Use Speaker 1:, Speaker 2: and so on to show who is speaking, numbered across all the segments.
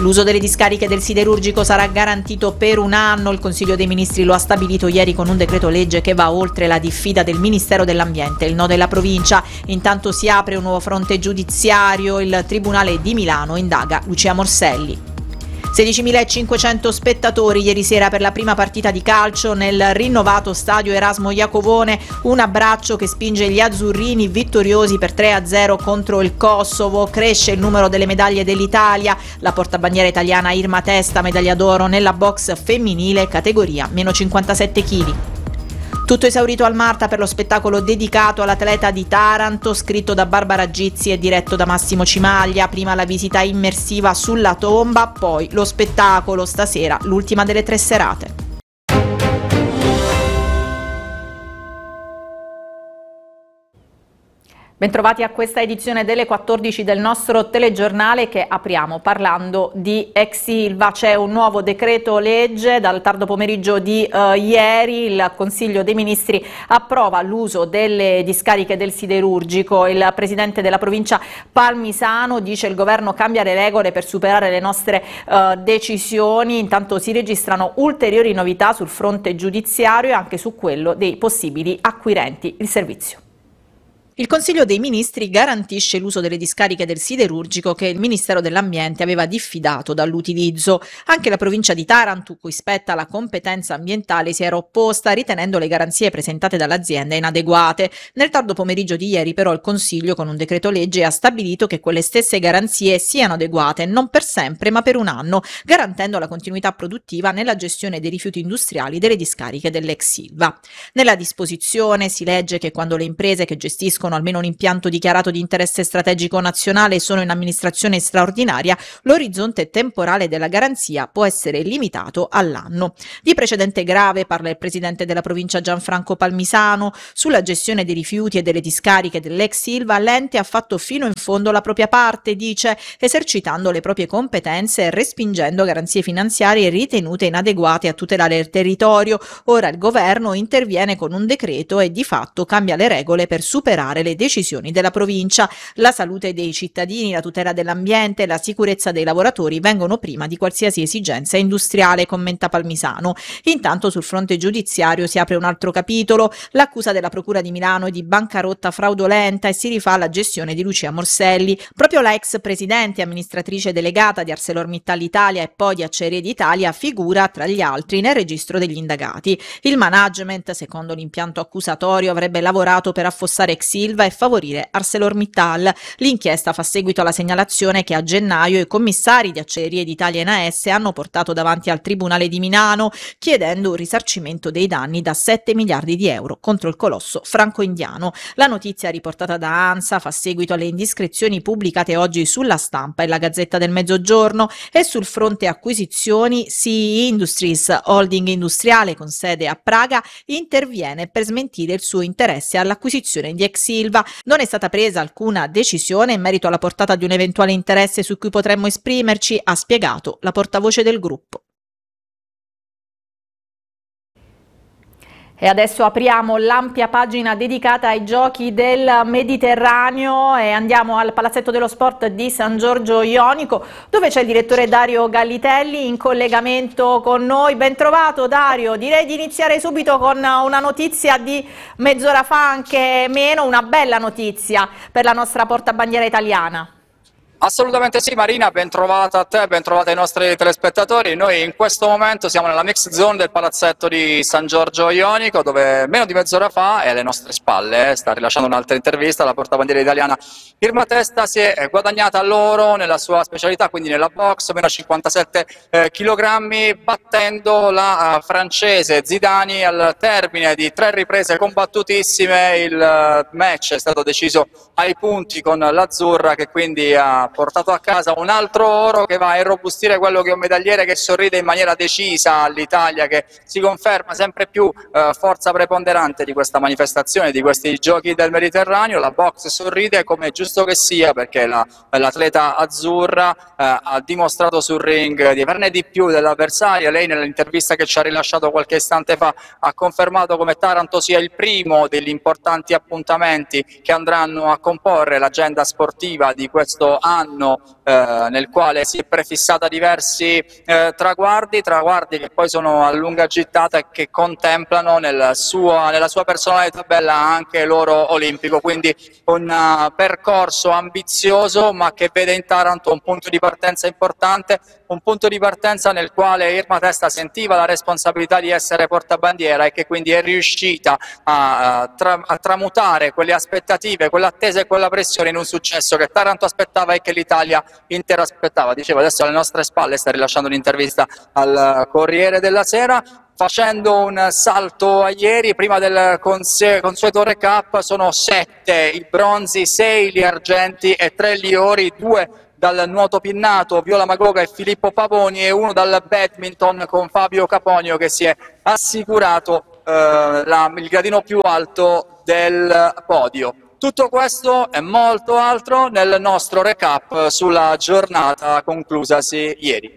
Speaker 1: L'uso delle discariche del siderurgico sarà garantito per un anno. Il Consiglio dei Ministri lo ha stabilito ieri con un decreto legge che va oltre la diffida del Ministero dell'Ambiente, il no della provincia. Intanto si apre un nuovo fronte giudiziario. Il Tribunale di Milano indaga Lucia Morselli. 16.500 spettatori ieri sera per la prima partita di calcio nel rinnovato stadio Erasmo Iacovone, un abbraccio che spinge gli azzurrini vittoriosi per 3-0 contro il Kosovo. Cresce il numero delle medaglie dell'Italia, la portabandiera italiana Irma Testa medaglia d'oro nella box femminile categoria meno 57 kg. Tutto esaurito al Marta per lo spettacolo dedicato all'atleta di Taranto, scritto da Barbara Gizzi e diretto da Massimo Cimaglia. Prima la visita immersiva sulla tomba, poi lo spettacolo, stasera l'ultima delle 3 serate. Bentrovati a questa edizione delle 14 del nostro telegiornale che apriamo parlando di ex Ilva. C'è un nuovo decreto legge dal tardo pomeriggio di ieri. Il Consiglio dei Ministri approva l'uso delle discariche del siderurgico. Il presidente della provincia Palmisano dice il governo cambia le regole per superare le nostre decisioni. Intanto si registrano ulteriori novità sul fronte giudiziario e anche su quello dei possibili acquirenti il servizio. Il Consiglio dei Ministri garantisce l'uso delle discariche del siderurgico che il Ministero dell'Ambiente aveva diffidato dall'utilizzo. Anche la provincia di Taranto, cui spetta la competenza ambientale, si era opposta, ritenendo le garanzie presentate dall'azienda inadeguate. Nel tardo pomeriggio di ieri, però, il Consiglio, con un decreto legge, ha stabilito che quelle stesse garanzie siano adeguate non per sempre, ma per un anno, garantendo la continuità produttiva nella gestione dei rifiuti industriali delle discariche dell'ex Ilva. Nella disposizione si legge che quando le imprese che gestiscono almeno un impianto dichiarato di interesse strategico nazionale e sono in amministrazione straordinaria, l'orizzonte temporale della garanzia può essere limitato all'anno. Di precedente grave parla il presidente della provincia Gianfranco Palmisano. Sulla gestione dei rifiuti e delle discariche dell'ex Ilva l'ente ha fatto fino in fondo la propria parte, dice, esercitando le proprie competenze e respingendo garanzie finanziarie ritenute inadeguate a tutelare il territorio. Ora il governo interviene con un decreto e di fatto cambia le regole per superare le decisioni della provincia. La salute dei cittadini, la tutela dell'ambiente e la sicurezza dei lavoratori vengono prima di qualsiasi esigenza industriale, commenta Palmisano. Intanto sul fronte giudiziario si apre un altro capitolo, l'accusa della Procura di Milano è di bancarotta fraudolenta e si rifà alla gestione di Lucia Morselli. Proprio la ex presidente e amministratrice delegata di ArcelorMittal Italia e poi di Acciaierie d'Italia figura tra gli altri nel registro degli indagati. Il management, secondo l'impianto accusatorio, avrebbe lavorato per affossare ex Ilva e favorire ArcelorMittal. L'inchiesta fa seguito alla segnalazione che a gennaio i commissari di Acciaierie d'Italia e AS hanno portato davanti al Tribunale di Milano chiedendo un risarcimento dei danni da 7 miliardi di euro contro il colosso franco-indiano. La notizia riportata da ANSA fa seguito alle indiscrezioni pubblicate oggi sulla Stampa e la Gazzetta del Mezzogiorno e sul fronte acquisizioni CE Industries, holding industriale con sede a Praga, interviene per smentire il suo interesse all'acquisizione di ex Ilva. Non è stata presa alcuna decisione in merito alla portata di un eventuale interesse su cui potremmo esprimerci, ha spiegato la portavoce del gruppo. E adesso apriamo l'ampia pagina dedicata ai giochi del Mediterraneo e andiamo al Palazzetto dello Sport di San Giorgio Ionico, dove c'è il direttore Dario Gallitelli in collegamento con noi. Ben trovato Dario, direi di iniziare subito con una notizia di mezz'ora fa, anche meno, una bella notizia per la nostra portabandiera italiana.
Speaker 2: Assolutamente sì Marina, ben trovata a te, ben trovata ai nostri telespettatori. Noi in questo momento siamo nella mix zone del palazzetto di San Giorgio Ionico, dove meno di mezz'ora fa e alle nostre spalle sta rilasciando un'altra intervista la portabandiera italiana Irma Testa. Si è guadagnata l'oro nella sua specialità, quindi nella box, meno 57 kg, battendo la francese Zidani al termine di 3 riprese combattutissime. Il match è stato deciso ai punti con l'azzurra, che quindi ha portato a casa un altro oro che va a irrobustire quello che è un medagliere che sorride in maniera decisa all'Italia, che si conferma sempre più forza preponderante di questa manifestazione, di questi giochi del Mediterraneo. La box sorride come è giusto che sia, perché l'atleta azzurra ha dimostrato sul ring di averne di più dell'avversaria. Lei nell'intervista che ci ha rilasciato qualche istante fa ha confermato come Taranto sia il primo degli importanti appuntamenti che andranno a comporre l'agenda sportiva di questo anno anno nel quale si è prefissata diversi traguardi che poi sono a lunga gittata e che contemplano nella sua personale tabella anche l'oro olimpico, quindi un percorso ambizioso ma che vede in Taranto un punto di partenza importante, un punto di partenza nel quale Irma Testa sentiva la responsabilità di essere portabandiera e che quindi è riuscita a tramutare quelle aspettative, quell'attesa e quella pressione in un successo che Taranto aspettava e che l'Italia intera aspettava. Dicevo, adesso alle nostre spalle sta rilasciando un'intervista al Corriere della Sera, facendo un salto a ieri. Prima del consueto recap: sono 7 i bronzi, 6 gli argenti e 3 gli ori, 2 dal nuoto pinnato Viola Magoga e Filippo Pavoni e 1 dal badminton con Fabio Caponio, che si è assicurato il gradino più alto del podio. Tutto questo e molto altro nel nostro recap sulla giornata conclusasi ieri.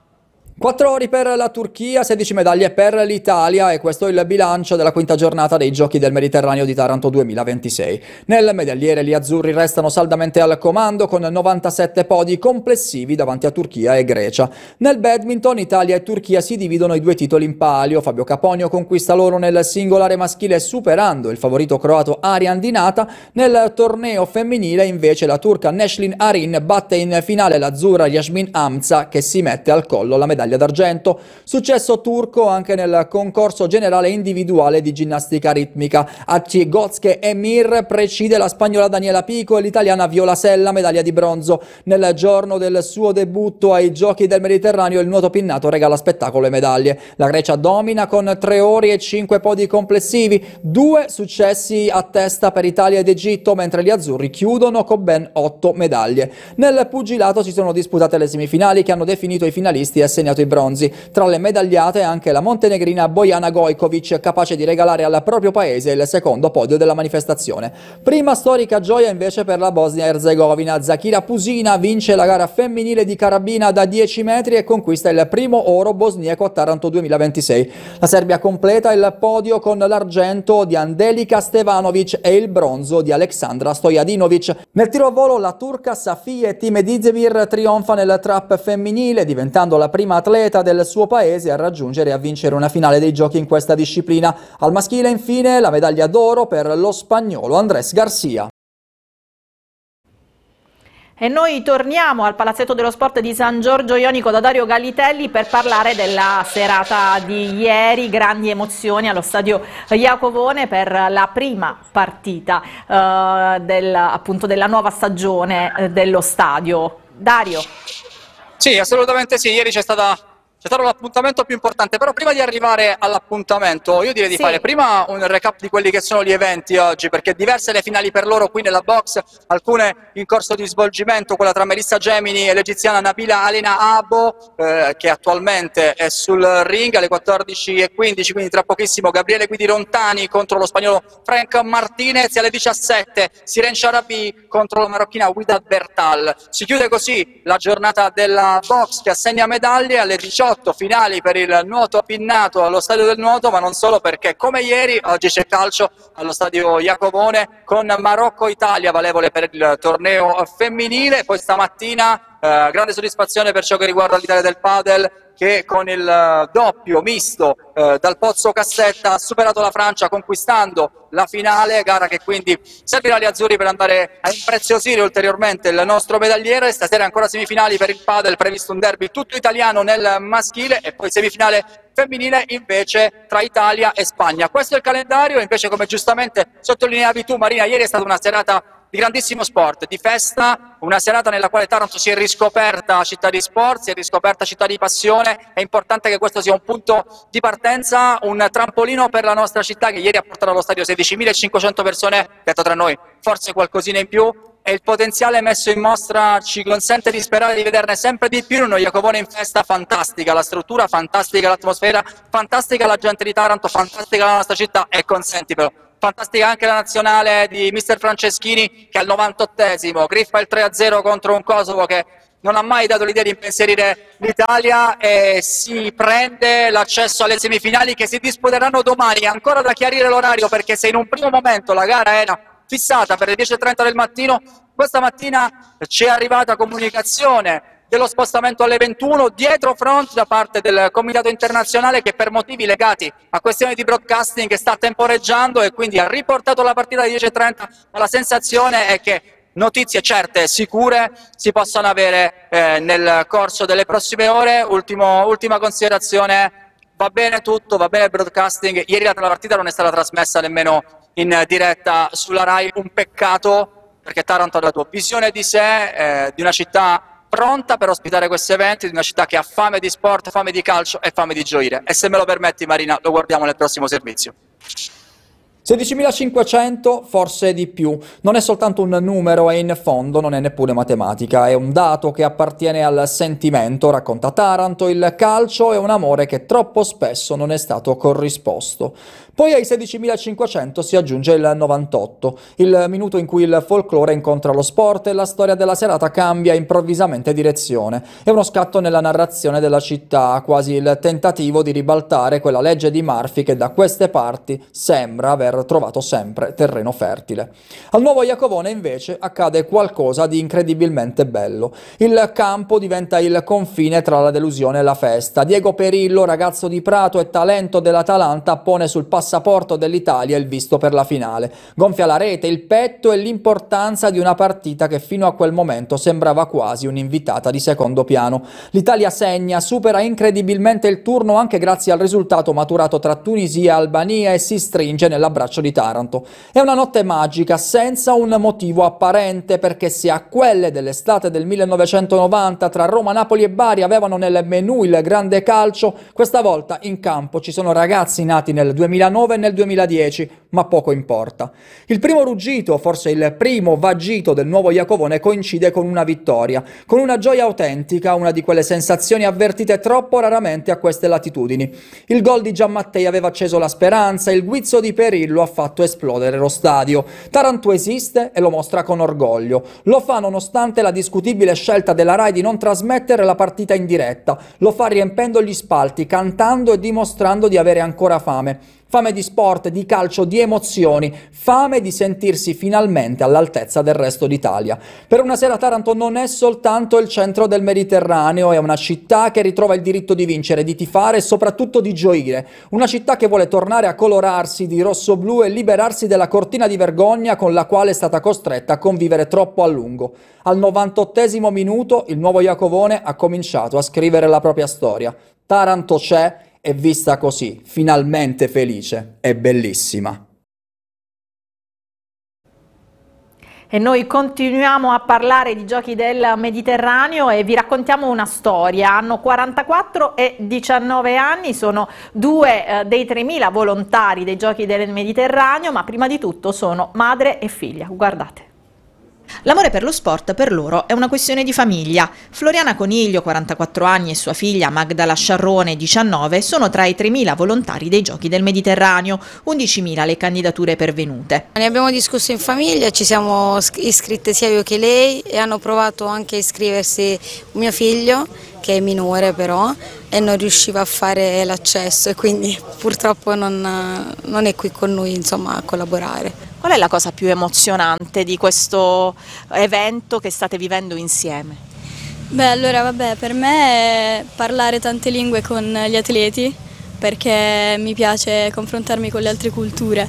Speaker 3: 4 ori per la Turchia, 16 medaglie per l'Italia, e questo è il bilancio della quinta giornata dei Giochi del Mediterraneo di Taranto 2026. Nel medagliere gli azzurri restano saldamente al comando con 97 podi complessivi davanti a Turchia e Grecia. Nel badminton Italia e Turchia si dividono i 2 titoli in palio. Fabio Caponio conquista l'oro nel singolare maschile superando il favorito croato Arian Dinata. Nel torneo femminile invece la turca Neshlin Arin batte in finale l'azzurra Yasmin Amza, che si mette al collo la medaglia d'argento. Successo turco anche nel concorso generale individuale di ginnastica ritmica. Aci Gozke Emir precede la spagnola Daniela Pico e l'italiana Viola Sella, medaglia di bronzo. Nel giorno del suo debutto ai Giochi del Mediterraneo il nuoto pinnato regala spettacolo e medaglie. La Grecia domina con 3 ori e 5 podi complessivi, 2 successi a testa per Italia ed Egitto, mentre gli azzurri chiudono con ben 8 medaglie. Nel pugilato si sono disputate le semifinali che hanno definito i finalisti e assegnato i bronzi. Tra le medagliate anche la montenegrina Bojana Gojkovic, capace di regalare al proprio paese il secondo podio della manifestazione. Prima storica gioia invece per la Bosnia-Erzegovina. Zakira Pusina vince la gara femminile di carabina da 10 metri e conquista il primo oro bosniaco a Taranto 2026. La Serbia completa il podio con l'argento di Andelika Stevanovic e il bronzo di Aleksandra Stojadinovic. Nel tiro a volo la turca Safiye Timedizevir trionfa nel trap femminile, diventando la prima atleta del suo paese a raggiungere e a vincere una finale dei giochi in questa disciplina. Al maschile infine la medaglia d'oro per lo spagnolo Andrés Garcia.
Speaker 1: E noi torniamo al Palazzetto dello Sport di San Giorgio Ionico da Dario Gallitelli per parlare della serata di ieri. Grandi emozioni allo stadio Iacovone per la prima partita appunto della nuova stagione dello stadio. Dario.
Speaker 2: Sì, assolutamente sì, ieri c'è stato l'appuntamento più importante, però prima di arrivare all'appuntamento io direi di fare prima un recap di quelli che sono gli eventi oggi, perché diverse le finali per loro qui nella box, alcune in corso di svolgimento, quella tra Melissa Gemini e l'egiziana Nabila Alina Abo, che attualmente è sul ring alle 14:15, quindi tra pochissimo Gabriele Guidi Rontani contro lo spagnolo Frank Martinez, e alle 17 Siren Sharabi contro la marocchina Ouida Bertal. Si chiude così la giornata della box che assegna medaglie. Alle 18 finali per il nuoto pinnato allo Stadio del Nuoto, ma non solo, perché come ieri oggi c'è calcio allo Stadio Iacovone con Marocco-Italia valevole per il torneo femminile. Poi stamattina grande soddisfazione per ciò che riguarda l'Italia del padel, che con il doppio misto dal Pozzo Cassetta ha superato la Francia conquistando la finale, gara che quindi servirà agli azzurri per andare a impreziosire ulteriormente il nostro medagliere. Stasera ancora semifinali per il padel, previsto un derby tutto italiano nel maschile e poi semifinale femminile invece tra Italia e Spagna. Questo è il calendario. Invece, come giustamente sottolineavi tu Marina, ieri è stata una serata di grandissimo sport, di festa, una serata nella quale Taranto si è riscoperta città di sport, si è riscoperta città di passione. È importante che questo sia un punto di partenza, un trampolino per la nostra città, che ieri ha portato allo stadio 16.500 persone, detto tra noi, forse qualcosina in più, e il potenziale messo in mostra ci consente di sperare di vederne sempre di più. Uno Iacovone in festa fantastica, la struttura fantastica, l'atmosfera fantastica, la gente di Taranto fantastica, la nostra città, e consentimelo, fantastica anche la nazionale di mister Franceschini, che al 98esimo griffa il 3-0 contro un Kosovo che non ha mai dato l'idea di impensierire l'Italia, e si prende l'accesso alle semifinali che si disputeranno domani. Ancora da chiarire l'orario, perché se in un primo momento la gara era fissata per le 10:30 del mattino, Questa mattina ci è arrivata comunicazione dello spostamento alle 21 dietro front da parte del Comitato Internazionale, che per motivi legati a questioni di broadcasting sta temporeggiando e quindi ha riportato la partita alle 10:30, ma la sensazione è che notizie certe e sicure si possano avere nel corso delle prossime ore. Ultima considerazione: va bene tutto, va bene il broadcasting. Ieri la partita non è stata trasmessa nemmeno in diretta sulla Rai, un peccato, perché Taranto ha dato visione di sé, di una città pronta per ospitare questi eventi, di una città che ha fame di sport, fame di calcio e fame di gioire. E se me lo permetti, Marina, lo guardiamo nel prossimo servizio.
Speaker 3: 16.500, forse di più. Non è soltanto un numero e in fondo non è neppure matematica, è un dato che appartiene al sentimento, racconta Taranto. Il calcio è un amore che troppo spesso non è stato corrisposto. Poi ai 16.500 si aggiunge il 98, il minuto in cui il folklore incontra lo sport e la storia della serata cambia improvvisamente direzione. È uno scatto nella narrazione della città, quasi il tentativo di ribaltare quella legge di Murphy che da queste parti sembra aver trovato sempre terreno fertile. Al Nuovo Iacovone invece accade qualcosa di incredibilmente bello. Il campo diventa il confine tra la delusione e la festa. Diego Perillo, ragazzo di Prato e talento dell'Atalanta, pone sul passaporto dell'Italia il visto per la finale. Gonfia la rete, il petto e l'importanza di una partita che fino a quel momento sembrava quasi un'invitata di secondo piano. L'Italia segna, supera incredibilmente il turno anche grazie al risultato maturato tra Tunisia e Albania e si stringe nell'abbraccio di Taranto. È una notte magica senza un motivo apparente, perché se a quelle dell'estate del 1990 tra Roma, Napoli e Bari avevano nel menù il grande calcio, questa volta in campo ci sono ragazzi nati nel 2009 e nel 2010, ma poco importa. Il primo ruggito, forse il primo vagito del Nuovo Iacovone coincide con una vittoria, con una gioia autentica, una di quelle sensazioni avvertite troppo raramente a queste latitudini. Il gol di Gianmattei aveva acceso la speranza, il guizzo di Perillo ha fatto esplodere lo stadio. Taranto esiste e lo mostra con orgoglio. Lo fa nonostante la discutibile scelta della Rai di non trasmettere la partita in diretta. Lo fa riempendo gli spalti, cantando e dimostrando di avere ancora fame. Fame di sport, di calcio, di emozioni, fame di sentirsi finalmente all'altezza del resto d'Italia. Per una sera Taranto non è soltanto il centro del Mediterraneo, è una città che ritrova il diritto di vincere, di tifare e soprattutto di gioire. Una città che vuole tornare a colorarsi di rosso-blu e liberarsi della cortina di vergogna con la quale è stata costretta a convivere troppo a lungo. Al 98esimo minuto il Nuovo Iacovone ha cominciato a scrivere la propria storia. Taranto c'è, è vista così, finalmente felice e bellissima.
Speaker 1: E noi continuiamo a parlare di giochi del Mediterraneo e vi raccontiamo una storia. Hanno 44 e 19 anni, sono due dei 3.000 volontari dei giochi del Mediterraneo, ma prima di tutto sono madre e figlia. Guardate.
Speaker 4: L'amore per lo sport per loro è una questione di famiglia. Floriana Coniglio, 44 anni, e sua figlia Magdala Sciarrone, 19, sono tra i 3.000 volontari dei Giochi del Mediterraneo, 11.000 le candidature pervenute.
Speaker 5: Ne abbiamo discusso in famiglia, ci siamo iscritte sia io che lei e hanno provato anche a iscriversi mio figlio, che è minore però, e non riusciva a fare l'accesso e quindi purtroppo non è qui con noi, insomma, a collaborare.
Speaker 4: Qual è la cosa più emozionante di questo evento che state vivendo insieme?
Speaker 6: Beh, allora vabbè, per me è parlare tante lingue con gli atleti, perché mi piace confrontarmi con le altre culture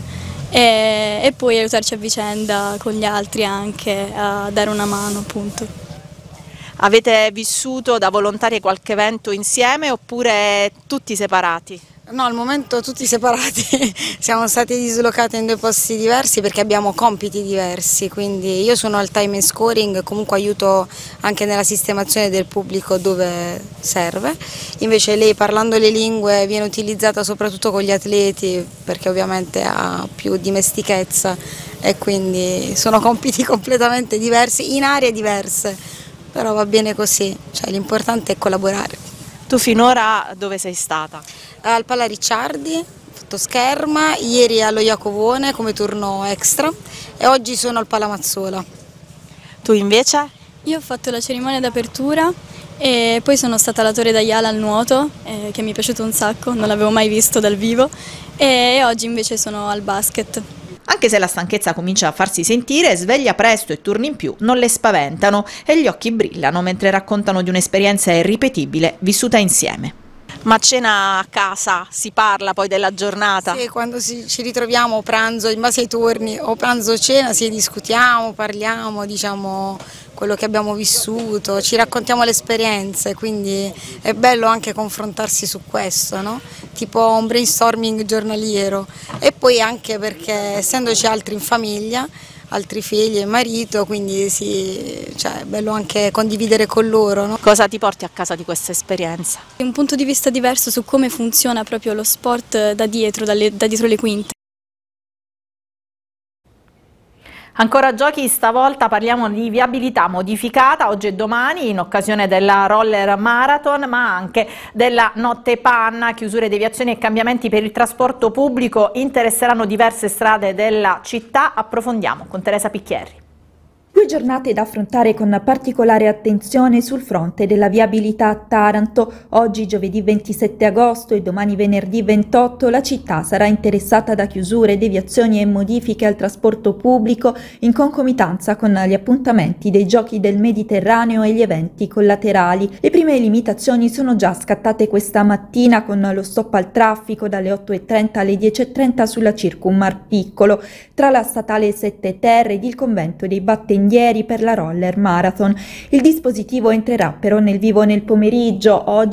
Speaker 6: e poi aiutarci a vicenda con gli altri anche a dare una mano, appunto.
Speaker 4: Avete vissuto da volontari qualche evento insieme oppure tutti separati?
Speaker 5: No, al momento tutti separati, siamo stati dislocati in due posti diversi perché abbiamo compiti diversi, quindi io sono al time and scoring, comunque aiuto anche nella sistemazione del pubblico dove serve, invece lei parlando le lingue viene utilizzata soprattutto con gli atleti perché ovviamente ha più dimestichezza e quindi sono compiti completamente diversi, in aree diverse, però va bene così, cioè l'importante è collaborare.
Speaker 4: Tu finora dove sei stata?
Speaker 5: Al Pala Ricciardi, fatto scherma, ieri allo Iacovone come turno extra e oggi sono al Palamazzola.
Speaker 4: Tu invece?
Speaker 6: Io ho fatto la cerimonia d'apertura e poi sono stata alla Torre d'Aiala al nuoto, che mi è piaciuto un sacco, non l'avevo mai visto dal vivo, e oggi invece sono al basket.
Speaker 4: Anche se la stanchezza comincia a farsi sentire, sveglia presto e turni in più non le spaventano e gli occhi brillano mentre raccontano di un'esperienza irripetibile vissuta insieme. Ma a cena a casa si parla poi della giornata?
Speaker 5: Sì, quando ci ritroviamo pranzo, in base ai turni, o pranzo o cena, discutiamo, parliamo, diciamo quello che abbiamo vissuto, ci raccontiamo le esperienze, quindi è bello anche confrontarsi su questo, no? Tipo un brainstorming giornaliero, e poi anche perché essendoci altri in famiglia, altri figli e marito, quindi è bello anche condividere con loro, no?
Speaker 4: Cosa ti porti a casa di questa esperienza?
Speaker 6: Un punto di vista diverso su come funziona proprio lo sport da dietro le quinte.
Speaker 1: Ancora giochi, stavolta parliamo di viabilità modificata oggi e domani in occasione della Roller Marathon, ma anche della Notte Panna. Chiusure, deviazioni e cambiamenti per il trasporto pubblico interesseranno diverse strade della città. Approfondiamo con Teresa Picchieri.
Speaker 7: 2 giornate da affrontare con particolare attenzione sul fronte della viabilità a Taranto. Oggi giovedì 27 agosto e domani venerdì 28 la città sarà interessata da chiusure, deviazioni e modifiche al trasporto pubblico in concomitanza con gli appuntamenti dei Giochi del Mediterraneo e gli eventi collaterali. Le prime limitazioni sono già scattate questa mattina con lo stop al traffico dalle 8:30 alle 10:30 sulla Circummar Piccolo, tra la statale 7 Terre ed il convento dei Battendieri per la Roller Marathon. Il dispositivo entrerà però nel vivo nel pomeriggio. Oggi